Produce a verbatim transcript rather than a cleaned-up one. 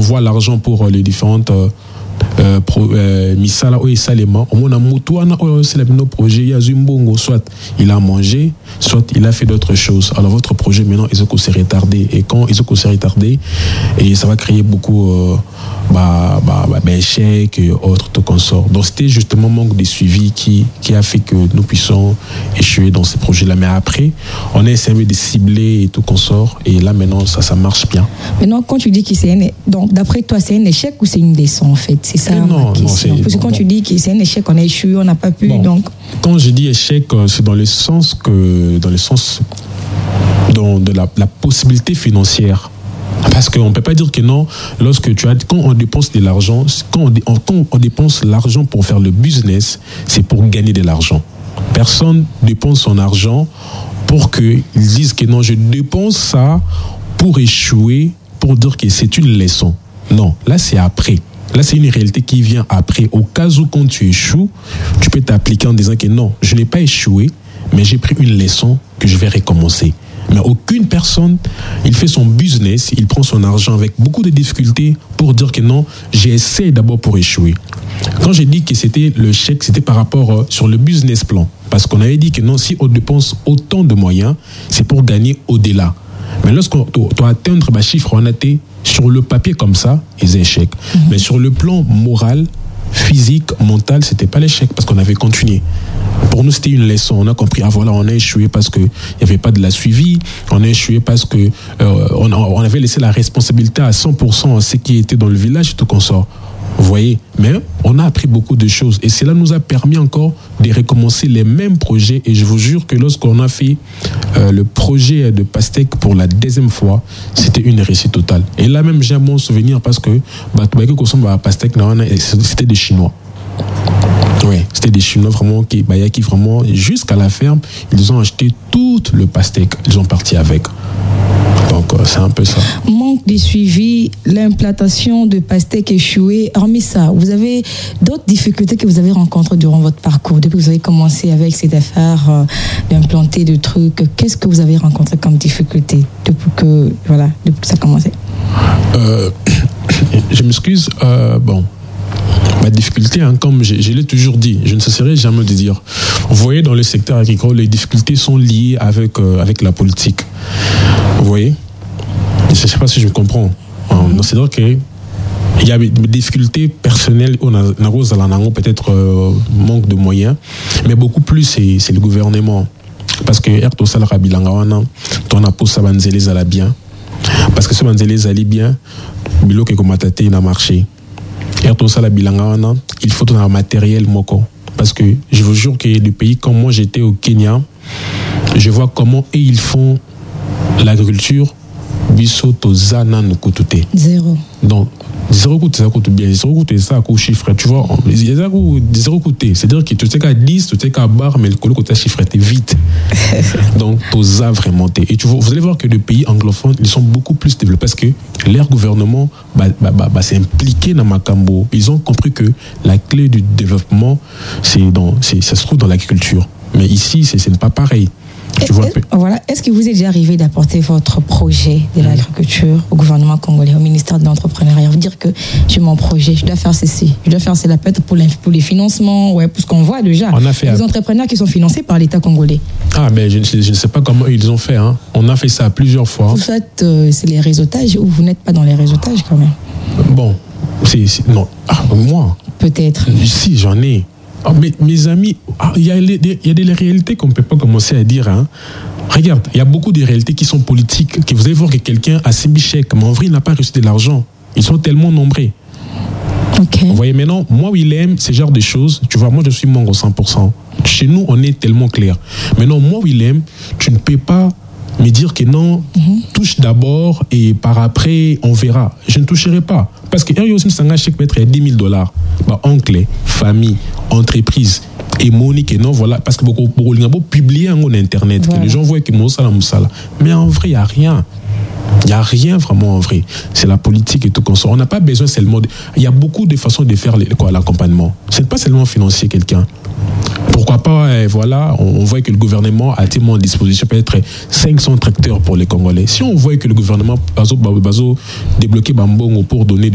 voit l'argent pour les différentes euh, Euh, pro, euh, misala oyo esalema omona mutu wana oyo c'est nos projets ya zumbongo soit il a mangé soit il a fait d'autres choses. Alors votre projet maintenant ils ont s'est retardé et quand ils ont s'est retardé et ça va créer beaucoup euh, bah bah bah échecs et autres tout consort. Donc c'était justement manque de suivi qui qui a fait que nous puissions échouer dans ces projets là. Mais après on a essayé de cibler et tout consort et là maintenant ça ça marche bien. Maintenant quand tu dis que c'est un donc d'après toi c'est un échec ou c'est une leçon en fait? C'est ça non, ma question. Non, c'est, parce que quand bon, tu dis que c'est un échec, on a échoué, on n'a pas pu, bon, donc. Quand je dis échec, c'est dans le sens que, dans le sens dans, de la, la possibilité financière. Parce qu'on ne peut pas dire que non, lorsque tu as, quand on dépense de l'argent, quand on, quand on dépense l'argent pour faire le business, c'est pour gagner de l'argent. Personne dépense son argent pour qu'ils disent que non, je dépense ça pour échouer, pour dire que c'est une leçon. Non, là c'est après. Là, c'est une réalité qui vient après. Au cas où, quand tu échoues, tu peux t'appliquer en disant que non, je n'ai pas échoué, mais j'ai pris une leçon que je vais recommencer. Mais aucune personne, il fait son business, il prend son argent avec beaucoup de difficultés pour dire que non, j'ai essayé d'abord pour échouer. Quand j'ai dit que c'était le chèque, c'était par rapport euh, sur le business plan. Parce qu'on avait dit que non, si on dépense autant de moyens, c'est pour gagner au-delà. Mais lorsqu'on doit atteindre ma chiffre, on a été sur le papier comme ça, ils échec. Mm-hmm. Mais sur le plan moral, physique, mental, c'était pas l'échec parce qu'on avait continué. Pour nous, c'était une leçon. On a compris, ah voilà, on a échoué parce qu'il n'y avait pas de la suivi. On a échoué parce que euh, on, on avait laissé la responsabilité à cent pour cent à ceux qui étaient dans le village et tout comme ça. Vous voyez, mais on a appris beaucoup de choses et cela nous a permis encore de recommencer les mêmes projets. Et je vous jure que lorsqu'on a fait euh, le projet de Pastèque pour la deuxième fois, c'était une réussite totale. Et là même, j'ai un bon souvenir parce que bah, Pastèque, c'était des Chinois. Oui, c'était des Chinois vraiment qui, bah, qui vraiment, jusqu'à la ferme, ils ont acheté tout le Pastèque. Ils ont parti avec. Donc, c'est un peu ça. Manque de suivi, l'implantation de Pastèque échouée. Hormis ça, vous avez d'autres difficultés que vous avez rencontrées durant votre parcours, depuis que vous avez commencé avec cette affaire euh, d'implanter des trucs. Qu'est-ce que vous avez rencontré comme difficulté depuis que, voilà, depuis que ça a commencé? euh, Je m'excuse. Euh, bon. Ma difficulté, hein, comme je, je l'ai toujours dit, je ne cesserai jamais de dire. Vous voyez, dans le secteur agricole, les difficultés sont liées avec, euh, avec la politique. Vous voyez? Je ne sais pas si je me comprends. Mm-hmm. C'est-à-dire qu'il y a des difficultés personnelles, on a peut-être euh, manque de moyens, mais beaucoup plus, c'est, c'est le gouvernement. Parce que Erto Salara Bilangawana, ton appos Sabanzélé allait bien. Parce que ce Banzélé allait bien, Bilo Kekomatate n'a marché. Il faut un matériel moko. Parce que je vous jure que le pays, comme moi j'étais au Kenya, je vois comment et ils font l'agriculture. Bisoto Zana no kutute. Zéro. Donc, zéro coûté, ça coûte bien. Zéro coûté, ça coûte chiffre. Tu vois, zéro coûté. C'est-à-dire que tu sais qu'à dix, tu sais qu'à barre, mais le colo côté chiffre était vite. Donc, tu as vraiment. Et tu vois, vous allez voir que les pays anglophones, ils sont beaucoup plus développés parce que leur gouvernement bah, bah, bah, bah, s'est impliqué dans Macambo. Ils ont compris que la clé du développement, c'est dans, c'est, ça se trouve dans l'agriculture. Mais ici, c'est, c'est pas pareil. Tu vois, est, voilà. Est-ce que vous êtes déjà arrivé d'apporter votre projet de l'agriculture au gouvernement congolais, au ministère de l'entrepreneuriat, vous dire que j'ai mon projet, je dois faire ceci, je dois faire cela peut-être pour les, pour les financements, ouais, pour ce qu'on voit déjà. On a fait les entrepreneurs qui sont financés par l'État congolais. Ah, mais je, je ne sais pas comment ils ont fait. Hein. On a fait ça plusieurs fois. Vous faites, euh, c'est les réseautages ou vous n'êtes pas dans les réseautages quand même? Bon, c'est, c'est non. Ah, moi. Peut-être. Si, j'en ai. Oh, mais, mes amis, il y, y a des réalités qu'on ne peut pas commencer à dire. Hein. Regarde, il y a beaucoup de réalités qui sont politiques. Que vous allez voir que quelqu'un a six mille chèques, mais en vrai, il n'a pas reçu de l'argent. Ils sont tellement nombreux. Okay. Vous voyez, maintenant, moi, Willem, ce genre de choses, tu vois, moi, je suis Mongo cent pour cent. Chez nous, on est tellement clair. Maintenant, moi, Willem, tu ne peux pas me dire que non, mm-hmm. touche d'abord et par après, on verra. Je ne toucherai pas. Parce que il y a aussi un chèque mettre dix mille dollars. Bah, oncle, famille, entreprise, et Monique, non, voilà. Parce que beaucoup de publier en Internet, voilà. Que les gens voient que Moussala Moussala. Mais en vrai, il n'y a rien. Il n'y a rien vraiment en vrai. C'est la politique et tout comme ça. On n'a pas besoin seulement. De... Il y a beaucoup de façons de faire quoi, l'accompagnement. Ce n'est pas seulement financer quelqu'un. Pourquoi pas, eh, voilà, on, on voit que le gouvernement a tellement en disposition peut-être cinq cents tracteurs pour les Congolais. Si on voit que le gouvernement a débloqué Bambongo pour donner